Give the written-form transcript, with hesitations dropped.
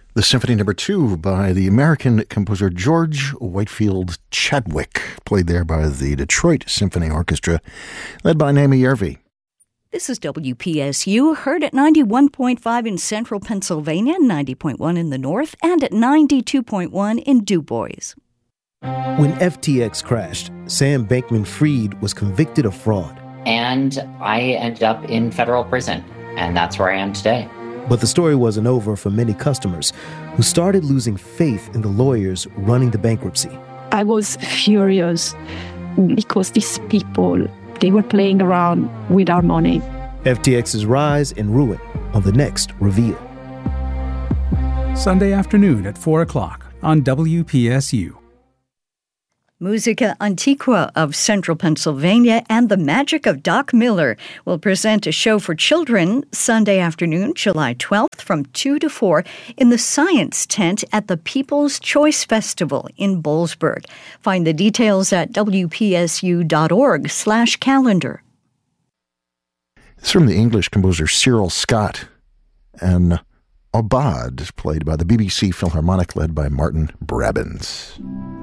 The Symphony No. 2 by the American composer George Whitefield Chadwick, played there by the Detroit Symphony Orchestra, led by Naomi Yervi. This is WPSU, heard at 91.5 in central Pennsylvania, 90.1 in the north, and at 92.1 in Du Bois. When FTX crashed, Sam Bankman-Fried was convicted of fraud. And I ended up in federal prison, and that's where I am today. But the story wasn't over for many customers who started losing faith in the lawyers running the bankruptcy. I was furious because these people, they were playing around with our money. FTX's rise and ruin on the next Reveal. Sunday afternoon at 4 o'clock on WPSU. Musica Antiqua of Central Pennsylvania and the Magic of Doc Miller will present a show for children Sunday afternoon, July 12th from 2 to 4 in the Science Tent at the People's Choice Festival in Boalsburg. Find the details at wpsu.org/calendar. It's from the English composer Cyril Scott and Aubade, played by the BBC Philharmonic, led by Martin Brabbins.